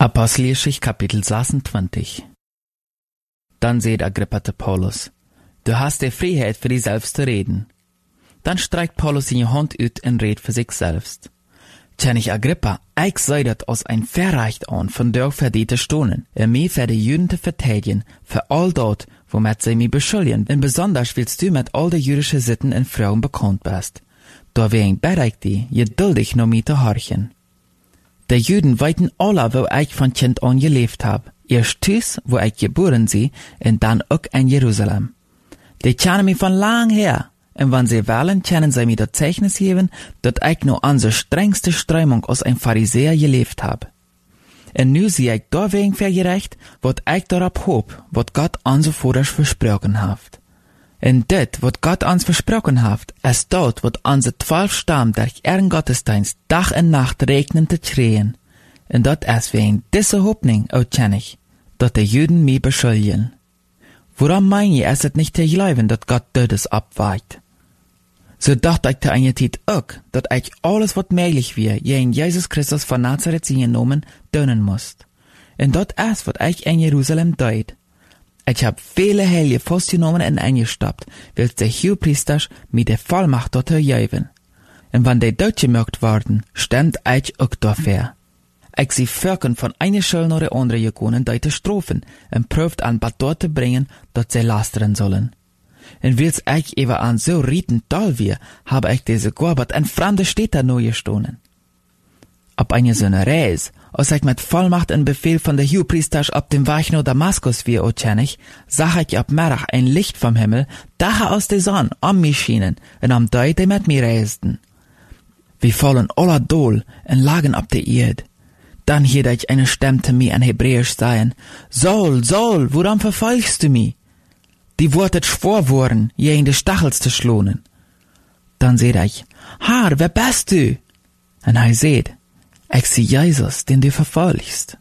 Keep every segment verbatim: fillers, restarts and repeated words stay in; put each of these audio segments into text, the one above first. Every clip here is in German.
Apostelgeschichte Kapitel sechsundzwanzig. Dann seht Agrippa zu Paulus: Du hast die Freiheit für dich selbst zu reden. Dann streckt Paulus seine Hand ut und redet für sich selbst. König Agrippa, ich sei dat aus ein Verrecht an von der verdiente Stonen, er mir für die Juden zu verteidigen, für all dort, womit sie mich beschuldigen, und besonders willst du mit all die jüdischen Sitten und Frauen bekannt bist. Da wegen bereit die, geduldig noch mir zu horchen. Die Juden weiten alle, wo ich von Kind an gelebt hab. Erst Tüs, wo ich geboren sie, und dann auch in Jerusalem. Die kennen mich von lang her, und wenn sie wollen, können sie mir das Zeichnis geben, dass ich nur an der strengste Strömung aus ein Pharisäer gelebt hab. Und nu sehe ich da wegen vergerecht, wat ich darauf hob, wat Gott uns vorher versprochen hat. Und dit, wat Gott uns versprochen hat, ist dort, wat unsere zwölf Stamm durch ihren Gottesdienst Tag und Nacht regnen zu schreien. Und dat ist wegen dieser Hoffnung, o König, dat die Juden mich beschuldigen. Woran mein je, ist es nicht zu glauben, dat Gott Tödes abweicht? So dachte ich zu einer Zeit auch, dat ich alles, wat möglich wäre, gegen Jesus Christus von Nazareth sie genommen, tun muss. Und dat ist, wat ich in Jerusalem deut. Ich hab viele Helge festgenommen und eingestoppt, weil die Hohepriesters mir die Vollmacht dort geben. Und wenn die dort gemerkt worden, stand ich auch dafür. Ich sie Völkern von einer Schule nach der anderen gegangen, die zu strafen und prüft an Bad dort zu bringen, dass sie lastern sollen. Und weil's ich eben an so rieten toll wir, habe ich diese Gorbert in fremde Städte neu gestohlen. Ab einer so einer Reise, als ich mit Vollmacht und Befehl von der Hohepriesters ab dem Weg nach Damaskus wie, o König, sah ich ab Mittag ein Licht vom Himmel, daher aus der Sonne, um mich schienen, und am Deut, die mit mir reisten. Wir fallen aller Dol und lagen ab der Erde. Dann hielt ich eine Stimme zu mir in Hebräisch sagen: Saul, Saul, woran verfolgst du mich? Die wortet schwor worden, gegen die Stachels zu schlonen. Dann seht ich: Herr, wer bist du? Und er seht: Ich sie Jesus, den du verfolgst.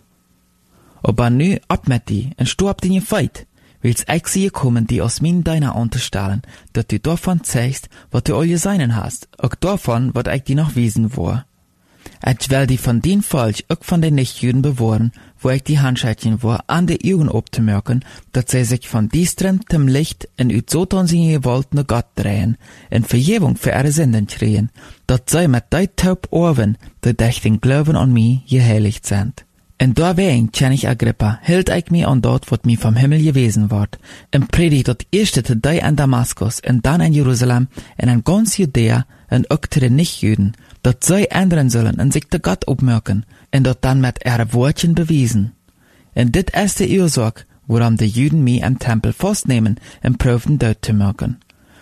Aber nu ab mit die und storb den Gefeit, willst ich sie kommen, die aus mir deiner unterstellen, dass du davon zeigst, was du all geseinen hast, auch davon, was ich dir noch wiesen war. Ich will die von den Volk, auch von den Nichtjuden bewahren, wo ich die Handschaltchen war, an die Augen abzumerken, dass sie sich von diestren zum Licht und ut so tun sie gewollt nur Gott drehen, und Vergebung für ihre Sünden kriegen, dass sie mit dei taub Ohren, die durch den Glauben an mich geheiligt sind. Und deswegen, König Agrippa, hielt ich mich an dort, was mir vom Himmel gewesen ward, und predigt das erste zu dei in Damaskus, und dann in Jerusalem, und in ganz Judäa, und auch zu den Nichtjuden, dass sie ändern sollen und sich zu Gott aufmerken, und dort dann mit ihren Wortchen bewiesen. Und dit ist die Ursache, woran die Juden mich im Tempel festnehmen und prüfen dort zu merken.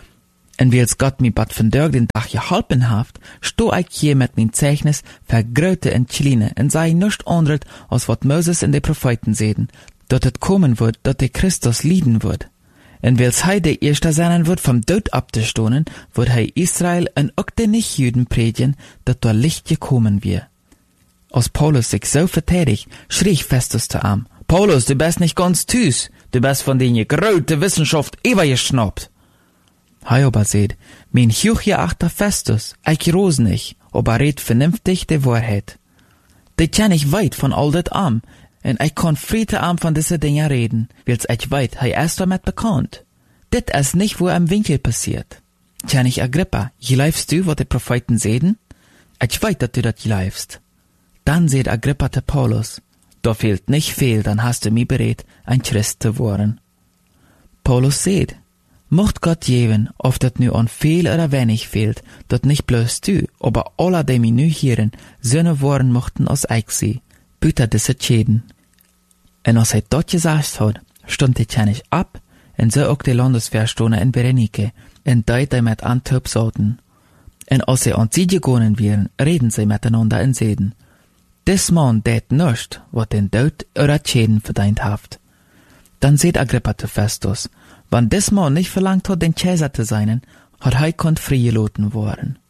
Und weil's Gott mir bad von dort den Tag geholfen hat, sto ich hier mit mein Zeichnis für Gröte und Kleine und sei nicht anderes, als wat Moses und die Propheten sehen, dass es kommen wird, dass der Christus lieben wird. Und weil's hei der Erste sein wird, vom Tod abzustohnen, wird hei Israel und auch den Nichtjuden predigen, dass da Licht gekommen wird. Als Paulus sich so verteidigt, schrie Festus zu ihm: Paulus, du bist nicht ganz tüß, du bist von den gegröte Wissenschaft übergeschnappt. Hei aber seht, mein hochgeachter Festus, ich ros nicht, aber red vernünftig die Wahrheit. Die kenn ich weit von all dat am, und ich kann friede am von diese Dinge reden, weil's ich weit, hei erst damit bekannt. Dit ist nicht, wo im Winkel passiert. König Agrippa, glaubst du, was die Propheten sehen? Ich weit, dass du dat glaubst. Dann seht Agrippa zu Paulus: Da fehlt nicht viel, dann hast du mich bereit, ein Christ zu werden. Paulus seht: Mocht Gott geben, ob dat nu an viel oder wenig fehlt, dat nicht bloß du, aber alle, die mich nu hören, Söhne worden mochten als ich sie, büter diese Schäden. Und als er dort gesagt hat, stund die König ab, und so auch die Landeswehrstone in Berenike, und die, die mit Antwerp sollten. Und als sie an sie gegangen wären, reden sie miteinander in Seden. Des Mann tät nicht, was den Tod oder Schäden verdient haft. Dann seht Agrippa zu Festus: Wenn des Mann nicht verlangt hat, den Kaiser zu sein, hat er konnt freigelassen worden.